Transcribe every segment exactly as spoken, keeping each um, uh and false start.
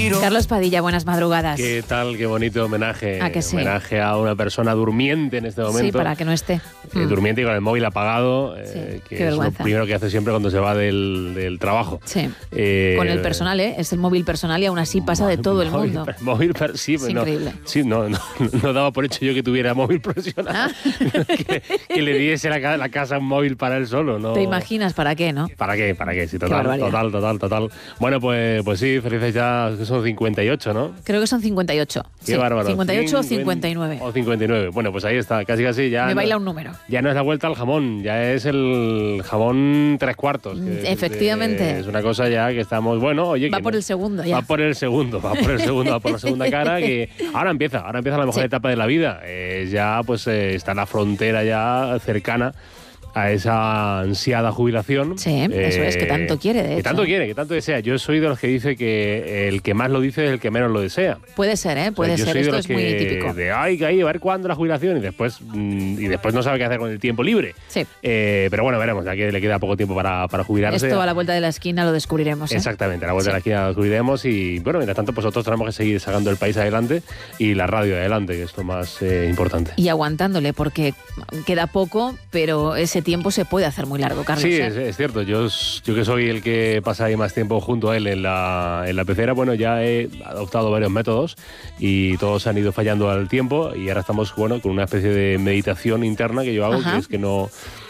respiro. Carlos Padilla, buenas madrugadas. ¿Qué tal? Qué bonito homenaje. ¿A que sí? Homenaje a una persona durmiente en este momento. Sí, para que no esté. Eh, Mm. Durmiente y con el móvil apagado, Sí, eh, que qué es lo vergüenza. primero que hace siempre cuando se va del, del trabajo. Sí. Eh, Con el personal, ¿eh? Es el móvil personal y aún así pasa de todo el móvil, mundo. Móvil, per- sí, Es no, increíble. Sí, no, no, no daba por hecho yo que tuviera móvil profesional. Ah. que, que le diese la, ca- la casa un móvil para él solo, ¿no? ¿Te imaginas para qué, no? ¿Para qué? ¿Para qué? Sí, Qué total, barbaridad. total, total, total. Bueno, pues, pues sí, felices ya, que son cincuenta y ocho, ¿no? Creo que son cincuenta y ocho. Qué Sí, bárbaro. cincuenta y ocho o Cincuenta- cincuenta y nueve. O cincuenta y nueve. Bueno, pues ahí está, casi casi ya. Me no- baila un número. Ya no es la vuelta al jamón, ya es el jamón tres cuartos. que es- Efectivamente. Es una cosa ya que estamos, bueno, oye. Va que por no- el segundo ya. Va por el segundo, va por el segundo, va por la segunda cara, que ahora empieza, ahora empieza la mejor Sí. etapa de la vida. Eh, ya pues eh, está la frontera ya cercana a esa ansiada jubilación. Sí, eso es, que tanto quiere, de Que hecho. tanto quiere, que tanto desea. Yo soy de los que dice que el que más lo dice es el que menos lo desea. Puede ser, ¿eh? O sea, Puede yo ser. soy de Esto los es muy que típico. De, ay, que ahí, a ver cuándo la jubilación y después, mm, y después no sabe qué hacer con el tiempo libre. Sí. Eh, pero bueno, veremos, ya que le queda poco tiempo para, para jubilarse. Esto a la vuelta de la esquina lo descubriremos, ¿eh? Exactamente, a la vuelta Sí. de la esquina lo cuidemos y bueno, mientras tanto, pues nosotros tenemos que seguir sacando el país adelante y la radio adelante, que es lo más eh, importante. Y aguantándole, porque queda poco, pero ese tiempo se puede hacer muy largo, Carlos. Sí, ¿eh? es, es cierto. Yo, yo que soy el que pasa ahí más tiempo junto a él en la, en la pecera, bueno, ya he adoptado varios métodos y todos han ido fallando al tiempo y ahora estamos, bueno, con una especie de meditación interna que yo hago, Ajá. que es que no...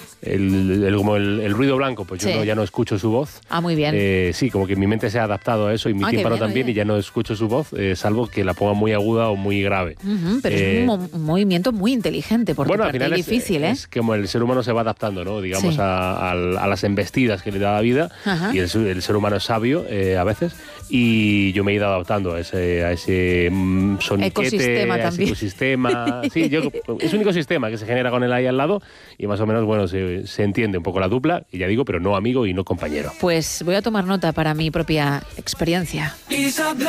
El, el- como el, el ruido blanco, pues yo Sí. no, ya no escucho su voz. Ah, muy bien. Eh, sí, como que mi mente se ha adaptado a eso y mi Ah, qué tímpano bien, también oye. y ya no escucho su voz, eh, salvo que la ponga muy aguda o muy grave. Ujú, pero Eh, es un, mo- un movimiento muy inteligente, porque bueno, al parte final es, difícil, ¿eh? es como el ser humano se va adaptando, ¿no? Digamos, Sí. a, al- a las embestidas que le da la vida. Ajá. Y el, ser- el ser humano es sabio eh, a veces. Y yo me he ido adaptando a ese, a ese mm, soniquete, Ecosistema a ese también. ecosistema. Sí, yo, es un ecosistema que se genera con él ahí al lado y más o menos, bueno, se, se entiende un poco la dupla. Y ya digo, pero no amigo y no compañero. Pues voy a tomar nota para mi propia experiencia. Isabel.